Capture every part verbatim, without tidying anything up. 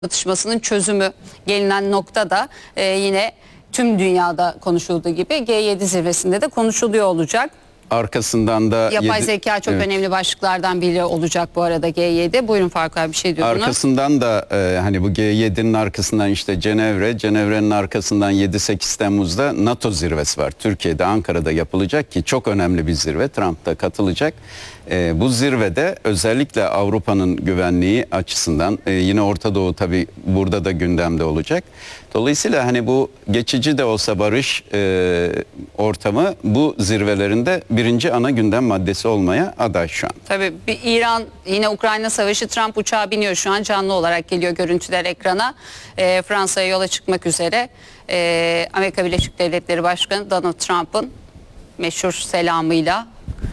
Çatışmasının çözümü gelinen nokta da e, yine tüm dünyada konuşulduğu gibi G yedi zirvesinde de konuşuluyor olacak. Arkasından da Yapay yedi, zeka çok evet. önemli başlıklardan biri olacak bu arada G yedi. Buyurun Faruk abi, bir şey diyordunuz. Arkasından da e, hani bu G yedi'nin arkasından işte Cenevre, Cenevre'nin arkasından yedi sekiz Temmuz'da NATO zirvesi var. Türkiye'de, Ankara'da yapılacak ki çok önemli bir zirve. Trump da katılacak. E, bu zirvede özellikle Avrupa'nın güvenliği açısından e, yine Orta Doğu tabii burada da gündemde olacak. Dolayısıyla hani bu geçici de olsa barış e, ortamı bu zirvelerinde birinci ana gündem maddesi olmaya aday şu an. Tabii bir İran yine Ukrayna savaşı, Trump uçağı biniyor şu an, canlı olarak geliyor görüntüler ekrana. E, Fransa'ya yola çıkmak üzere. E, Amerika Birleşik Devletleri Başkanı Donald Trump'ın meşhur selamıyla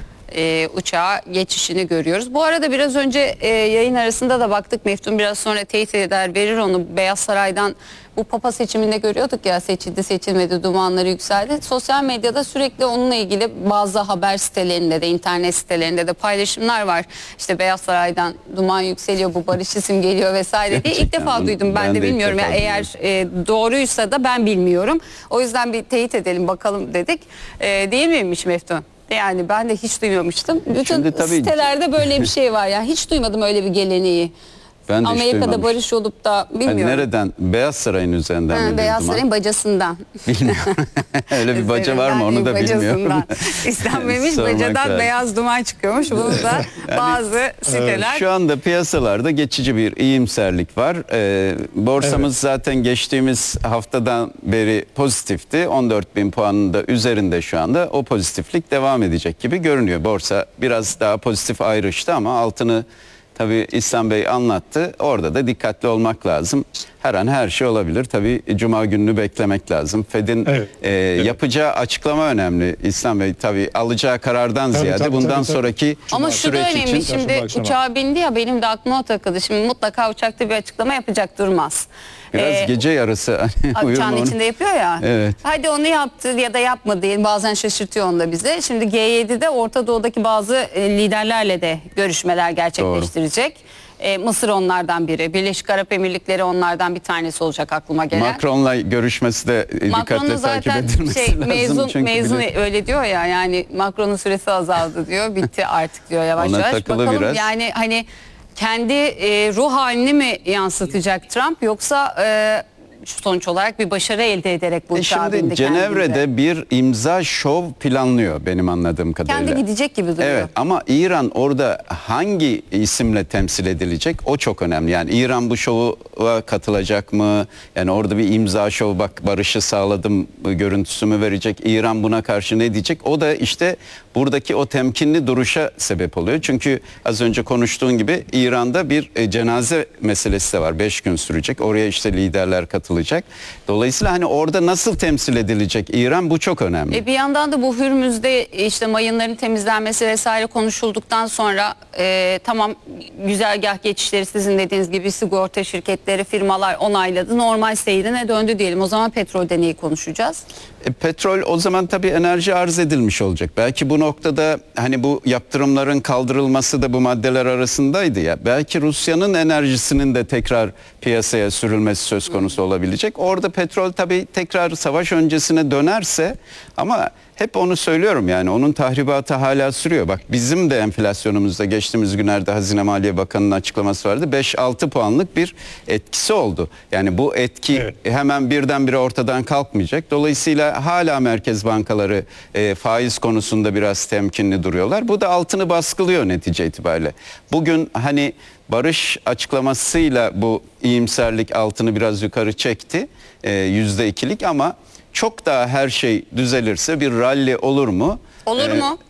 E, uçağa geçişini görüyoruz. Bu arada biraz önce e, yayın arasında da baktık, Meftun biraz sonra teyit eder verir onu, Beyaz Saray'dan bu Papa seçiminde görüyorduk ya, seçildi seçilmedi dumanları yükseldi. Sosyal medyada sürekli onunla ilgili bazı haber sitelerinde de internet sitelerinde de paylaşımlar var. İşte Beyaz Saray'dan duman yükseliyor, bu barış isim geliyor vesaire diye. İlk defa duydum ben, ben de, de bilmiyorum yani, eğer e, doğruysa da ben bilmiyorum. O yüzden bir teyit edelim bakalım dedik. E, değil miymiş Meftun? Yani ben de hiç duymamıştım. Bütün Şimdi, tabii, sitelerde böyle bir şey var. Yani hiç duymadım öyle bir geleneği. Ben de Amerika'da barış olup da bilmiyorum. Yani nereden? Beyaz Saray'ın üzerinden ha, mi? Beyaz Saray'ın bacasından. Bilmiyorum. Öyle bir baca var mı onu da bilmiyorum. İstenmemiş bacadan lazım. Beyaz duman çıkıyormuş. Bunu da yani, bazı siteler. Şu anda piyasalarda geçici bir iyimserlik var. Ee, borsamız evet. zaten geçtiğimiz haftadan beri pozitifti. on dört bin puanın da üzerinde şu anda. O pozitiflik devam edecek gibi görünüyor. Borsa biraz daha pozitif ayrıştı ama altını tabii İhsan Bey anlattı. Orada da dikkatli olmak lazım. Her an her şey olabilir. Tabii Cuma gününü beklemek lazım. Fed'in evet, e, evet. yapacağı açıklama önemli. İhsan Bey tabii alacağı karardan tabii, ziyade tabii, bundan tabii, tabii. sonraki ama şu da önemli. Için... Şimdi uçağa bindi ya, benim de aklıma o takıldı. Şimdi mutlaka uçakta bir açıklama yapacak, durmaz. Biraz ee, gece yarısı hani uçağın içinde yapıyor ya. Evet. Hadi onu yaptı ya da yapmadı diyelim. Bazen şaşırtıyor onu da bize. Şimdi G yedi'de Orta Doğu'daki bazı liderlerle de görüşmeler gerçekleştirecek. Ee, Mısır onlardan biri. Birleşik Arap Emirlikleri onlardan bir tanesi olacak aklıma gelen. Macron'la görüşmesi de dikkatle takip edilmesi şey, lazım. Mezun, mezun bile... öyle diyor ya, yani Macron'un süresi azaldı diyor. Bitti artık diyor yavaş Ona yavaş. Bakalım biraz. yani hani kendi e, ruh halini mi yansıtacak Trump, yoksa e, sonuç olarak bir başarı elde ederek bu uçağa bindi. Şimdi Cenevre'de kendinde bir imza şov planlıyor benim anladığım kadarıyla. Kendi gidecek gibi duruyor. Evet, ama İran orada hangi isimle temsil edilecek, o çok önemli. Yani İran bu şova katılacak mı? Yani orada bir imza şov, bak barışı sağladım görüntüsü mü verecek? İran buna karşı ne diyecek? O da işte buradaki o temkinli duruşa sebep oluyor. Çünkü az önce konuştuğun gibi İran'da bir e, cenaze meselesi de var. Beş gün sürecek. Oraya işte liderler katılacak. Dolayısıyla hani orada nasıl temsil edilecek İran, bu çok önemli. E bir yandan da bu Hürmüz'de işte mayınların temizlenmesi vesaire konuşulduktan sonra e, tamam, güzergah geçişleri sizin dediğiniz gibi sigorta şirketleri, firmalar onayladı. Normal seyrine döndü diyelim. O zaman petrolde neyi konuşacağız? E, petrol o zaman tabii enerji arz edilmiş olacak. Belki bu noktada hani bu yaptırımların kaldırılması da bu maddeler arasındaydı ya. Belki Rusya'nın enerjisinin de tekrar piyasaya sürülmesi söz konusu olabilecek. Orada petrol tabii tekrar savaş öncesine dönerse, ama hep onu söylüyorum yani onun tahribatı hala sürüyor. Bak bizim de enflasyonumuzda geçtiğimiz günlerde Hazine Maliye Bakanı'nın açıklaması vardı. beş altı puanlık bir etkisi oldu. Yani bu etki evet. hemen birdenbire ortadan kalkmayacak. Dolayısıyla hala merkez bankaları e, faiz konusunda biraz temkinli duruyorlar. Bu da altını baskılıyor netice itibariyle. Bugün hani barış açıklamasıyla bu iyimserlik altını biraz yukarı çekti. E, yüzde ikilik, ama çok daha her şey düzelirse bir rally olur mu? Olur ee, mu?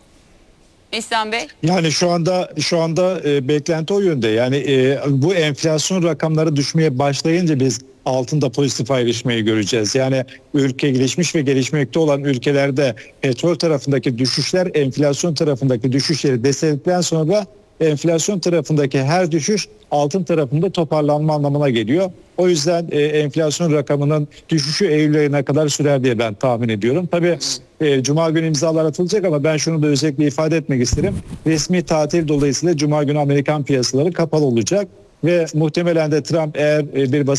İhsan Bey? Yani şu anda şu anda e, beklenti o yönde. Yani e, bu enflasyon rakamları düşmeye başlayınca biz altında pozitif ayrışmayı göreceğiz. Yani ülke gelişmiş ve gelişmekte olan ülkelerde petrol tarafındaki düşüşler enflasyon tarafındaki düşüşleri destekledikten sonra enflasyon tarafındaki her düşüş altın tarafında toparlanma anlamına geliyor. O yüzden e, enflasyon rakamının düşüşü Eylül ayına kadar sürer diye ben tahmin ediyorum. Tabii e, Cuma günü imzalar atılacak, ama ben şunu da özellikle ifade etmek isterim. Resmi tatil dolayısıyla Cuma günü Amerikan piyasaları kapalı olacak. ve muhtemelen de Trump eğer e, bir